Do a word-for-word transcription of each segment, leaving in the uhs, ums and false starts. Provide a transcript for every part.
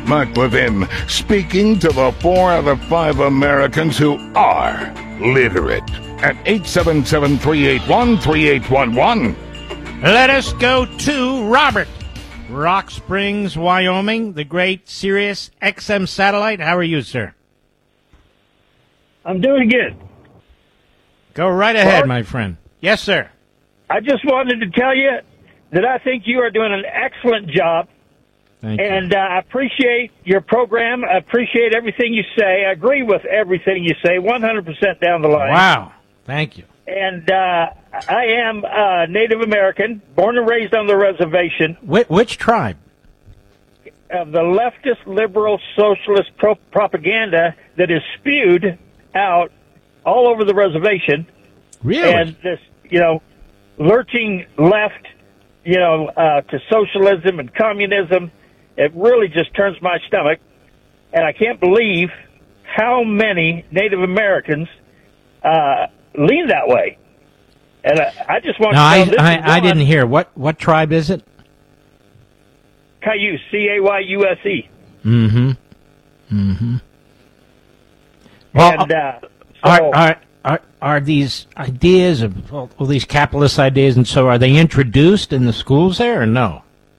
Mark Levin, speaking to the four out of five Americans who are literate at eight seven seven, three eight one, three eight one one. Let us go to Robert. Rock Springs, Wyoming, the great Sirius X M satellite. How are you, sir? I'm doing good. Go right ahead, Mark? my friend. Yes, sir. I just wanted to tell you that I think you are doing an excellent job. Thank you. And uh, I appreciate your program. I appreciate everything you say. I agree with everything you say, one hundred percent down the line. Wow. Thank you. And uh, I am uh, Native American, born and raised on the reservation. Wh- which tribe? Of the leftist, liberal, socialist pro- propaganda that is spewed out all over the reservation. Really? And this, you know, lurching left, you know, uh, to socialism and communism, it really just turns my stomach. And I can't believe how many Native Americans uh, lean that way. And I, I just want no, to I, know this I, is I one, didn't hear. What what tribe is it? Cayuse, C A Y U S E. Mm-hmm. Mm-hmm. Well, And uh, so, are, are, are, are these ideas, of all, all these capitalist ideas and so, are they introduced in the schools there or no?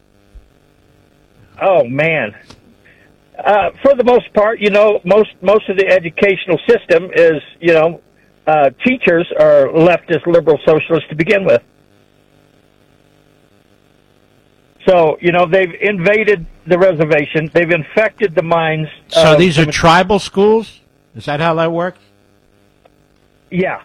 oh, man. Uh, for the most part, you know, most most of the educational system is, you know, uh, teachers are leftist, liberal, socialist to begin with. So, you know, they've invaded the reservation. They've infected the minds. So of these are the- tribal schools? Is that how that works? Yeah.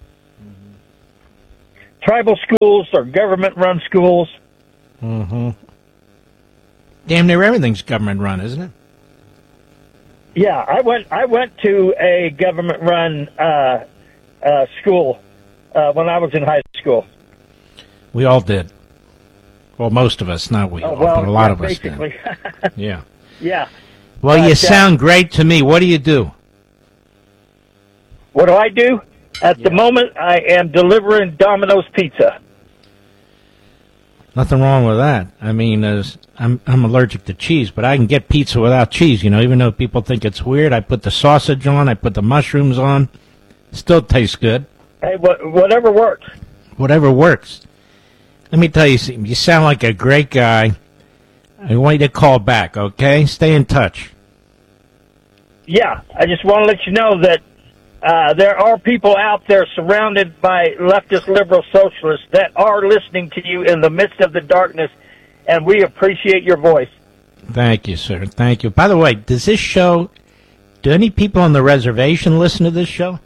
Tribal schools or government-run schools. Mm-hmm. Damn near everything's government run, isn't it? Yeah, I went. I went to a government-run uh, uh, school uh, when I was in high school. We all did. Well, most of us, not we Oh, all, well, but a lot yeah, of us did. basically. Yeah. Yeah. Well, But, you uh, sound great to me. What do you do? What do I do? At the moment, I am delivering Domino's Pizza. Nothing wrong with that. I mean, as I'm I'm allergic to cheese, but I can get pizza without cheese. You know, even though people think it's weird, I put the sausage on, I put the mushrooms on. Still tastes good. Hey, wh- whatever works. Whatever works. Let me tell you something. You sound like a great guy. I want you to call back, okay? Stay in touch. Yeah, I just want to let you know that uh, there are people out there surrounded by leftist, liberal, socialists that are listening to you in the midst of the darkness, and we appreciate your voice. Thank you, sir. Thank you. By the way, does this show, do any people on the reservation listen to this show?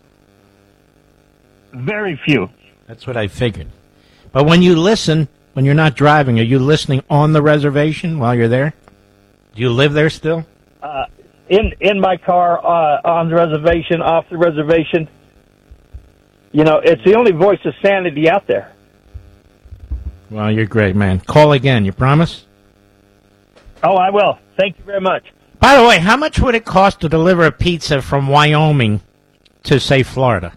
Very few. That's what I figured. But when you listen, when you're not driving, are you listening on the reservation while you're there? Do you live there still? Uh, in in my car, uh, on the reservation, off the reservation. You know, it's the only voice of sanity out there. Well, you're great, man. Call again, you promise? Oh, I will. Thank you very much. By the way, how much would it cost to deliver a pizza from Wyoming to, say, Florida?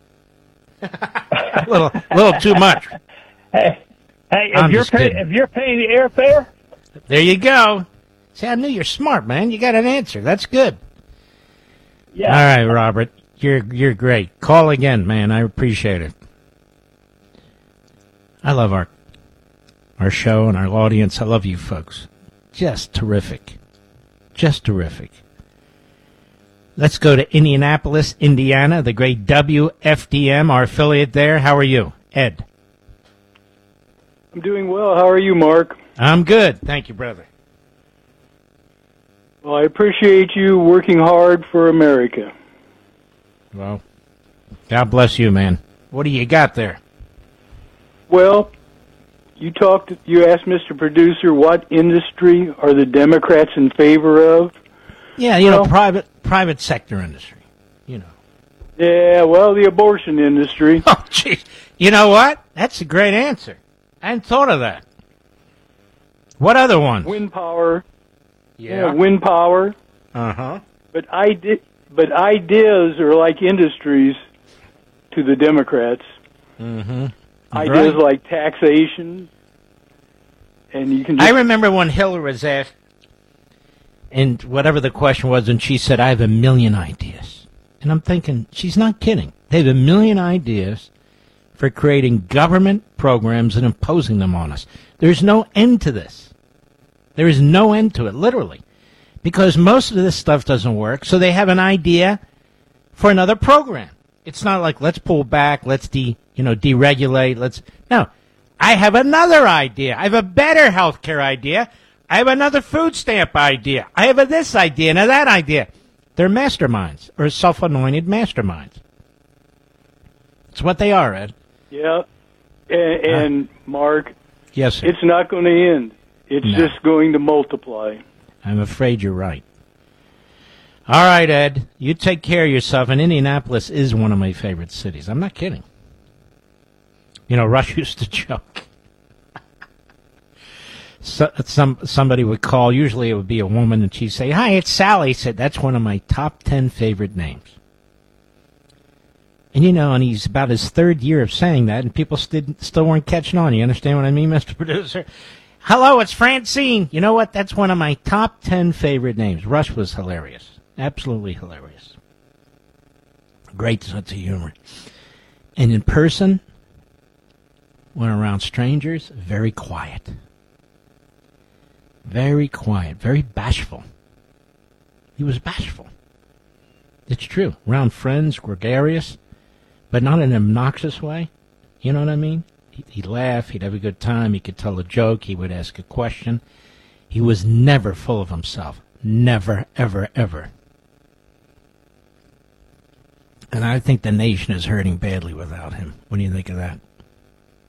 a little, little too much. Hey, hey, if I'm you're just pay, kidding. if you're paying the airfare, There you go. See, I knew you're smart, man. You got an answer. That's good. yeah. All right, Robert. You're you're great. Call again, man. I appreciate it. I love our our show and our audience. I love you folks. Just terrific. Just terrific. Let's go to Indianapolis, Indiana, the great W F D M, our affiliate there. How are you? Ed. I'm doing well. How are you, Mark? I'm good. Thank you, brother. Well, I appreciate you working hard for America. Well, God bless you, man. What do you got there? Well, you talked. You asked Mister Producer what industry are the Democrats in favor of? Yeah, you know, Well- private private sector industry. You know. Yeah, well, the abortion industry. Oh, jeez. You know what? That's a great answer. I hadn't thought of that. What other ones? Wind power. Yeah, wind power. Uh-huh. But ide- but ideas are like industries to the Democrats. Mm-hmm. Ideas Right. like taxation, and you can just I remember when Hillary was asked, and whatever the question was, and she said, I have a million ideas. And I'm thinking, she's not kidding. They have a million ideas for creating government programs and imposing them on us. There's no end to this. There is no end to it, literally. Because most of this stuff doesn't work, so they have an idea for another program. It's not like, let's pull back, let's de, you know, deregulate, let's... No, I have another idea. I have a better healthcare idea. I have another food stamp idea. I have a this idea and a that idea. They're masterminds, or self-anointed masterminds. It's what they are, Ed. Yeah, and, and uh, Mark, yes, sir. It's not going to end. It's no. just going to multiply. I'm afraid you're right. All right, Ed, you take care of yourself, and Indianapolis is one of my favorite cities. I'm not kidding. You know, Rush used to joke. So, some somebody would call. Usually it would be a woman, and she'd say, "Hi, it's Sally." He said, "That's one of my top ten favorite names." And, you know, and he's about his third year of saying that, and people st- still weren't catching on. You understand what I mean, Mister Producer? Hello, it's Francine. You know what? That's one of my top ten favorite names. Rush was hilarious. Absolutely hilarious. Great sense of humor. And in person, when around strangers, very quiet. Very quiet. Very bashful. He was bashful. It's true. Around friends, gregarious, but not in an obnoxious way. You know what I mean? He'd laugh, he'd have a good time, he could tell a joke, he would ask a question. He was never full of himself. Never, ever, ever. And I think the nation is hurting badly without him. What do you think of that?